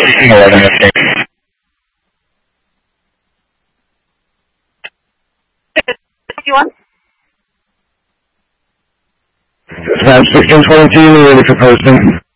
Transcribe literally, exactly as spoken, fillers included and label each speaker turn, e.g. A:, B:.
A: sixteen eleven, okay.
B: You want?
A: It's about sixteen twenty-two, we're ready for posting.